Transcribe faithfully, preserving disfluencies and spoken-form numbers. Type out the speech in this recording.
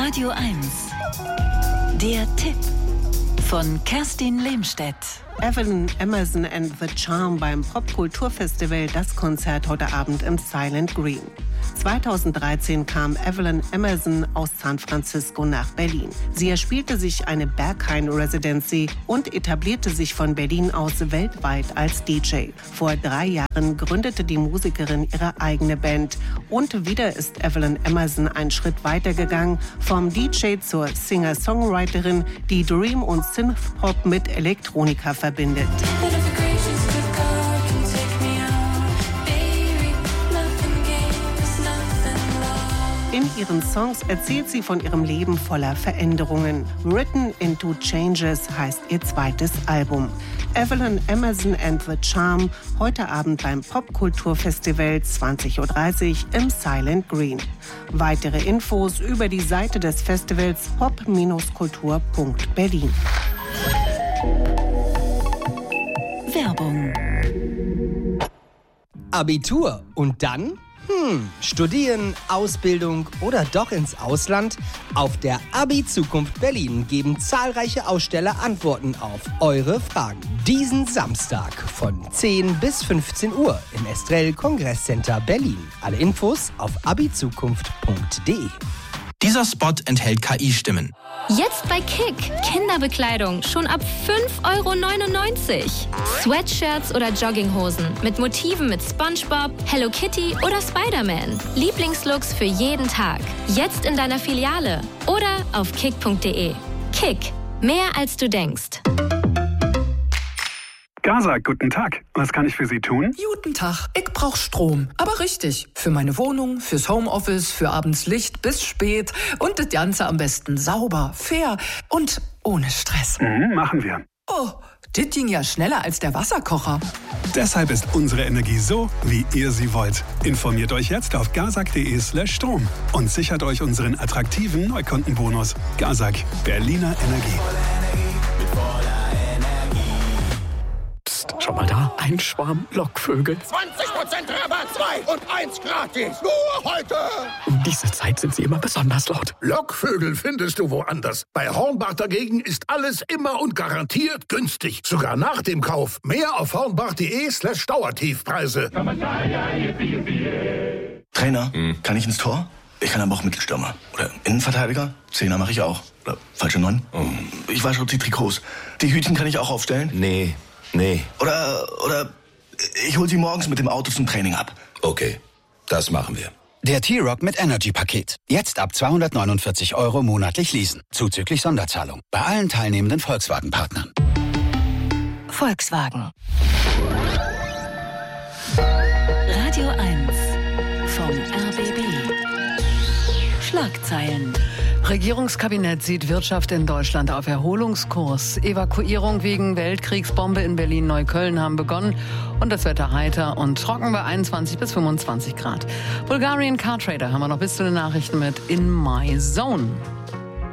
Radio eins. Der Tipp von Kerstin Lehmstedt. Evelyn Emerson and the Charm beim Popkulturfestival, das Konzert heute Abend im Silent Green. zweitausenddreizehn kam Evelyn Emerson aus San Francisco nach Berlin. Sie erspielte sich eine Berghain-Residency und etablierte sich von Berlin aus weltweit als D J. Vor drei Jahren gründete die Musikerin ihre eigene Band. Und wieder ist Evelyn Emerson einen Schritt weitergegangen, vom D J zur Singer-Songwriterin, die Dream und Synthpop mit Elektronika verbindet. In ihren Songs erzählt sie von ihrem Leben voller Veränderungen. Written into Changes heißt ihr zweites Album. Evelyn Emerson and the Charm, heute Abend beim Popkulturfestival zwanzig Uhr dreißig im Silent Green. Weitere Infos über die Seite des Festivals pop kultur punkt berlin. Werbung. Abitur und dann? Hm, studieren, Ausbildung oder doch ins Ausland? Auf der Abi-Zukunft Berlin geben zahlreiche Aussteller Antworten auf eure Fragen. Diesen Samstag von zehn bis fünfzehn Uhr im Estrell Kongresscenter Berlin. Alle Infos auf abizukunft punkt de. Dieser Spot enthält K I-Stimmen. Jetzt bei Kick. Kinderbekleidung schon ab fünf Euro neunundneunzig. Sweatshirts oder Jogginghosen mit Motiven mit SpongeBob, Hello Kitty oder Spider-Man. Lieblingslooks für jeden Tag. Jetzt in deiner Filiale oder auf kick punkt de. Kick. Mehr als du denkst. Gaza, guten Tag. Was kann ich für Sie tun? Guten Tag. Ich brauch Strom. Aber richtig. Für meine Wohnung, fürs Homeoffice, für abends Licht bis spät. Und das Ganze am besten sauber, fair und ohne Stress. Mhm, machen wir. Oh, das ging ja schneller als der Wasserkocher. Deshalb ist unsere Energie so, wie ihr sie wollt. Informiert euch jetzt auf gazak punkt de slash Strom und sichert euch unseren attraktiven Neukundenbonus. Gazak, Berliner Energie. Schau mal da, ein Schwarm Lockvögel. zwanzig Prozent Rabatt, zwei und eins gratis. Nur heute. Um diese Zeit sind sie immer besonders laut. Lockvögel findest du woanders. Bei Hornbach dagegen ist alles immer und garantiert günstig. Sogar nach dem Kauf. Mehr auf hornbach punkt de slash Dauertiefpreise. Trainer, hm. kann ich ins Tor? Ich kann aber auch Mittelstürmer. Oder Innenverteidiger? Zehner mache ich auch. Oder falsche Neun? Oh. Ich wasche auch die Trikots. Die Hütchen kann ich auch aufstellen? Nee. Nee. Oder, oder ich hol sie morgens mit dem Auto zum Training ab. Okay, das machen wir. Der T-Rock mit Energy-Paket. Jetzt ab zweihundertneunundvierzig Euro monatlich leasen. Zuzüglich Sonderzahlung. Bei allen teilnehmenden Volkswagen-Partnern. Volkswagen. Radio eins vom R B B. Schlagzeilen. Regierungskabinett sieht Wirtschaft in Deutschland auf Erholungskurs. Evakuierung wegen Weltkriegsbombe in Berlin-Neukölln haben begonnen. Und das Wetter heiter und trocken bei einundzwanzig bis fünfundzwanzig Grad. Bulgarian Car Trader haben wir noch bis zu den Nachrichten mit In My Zone.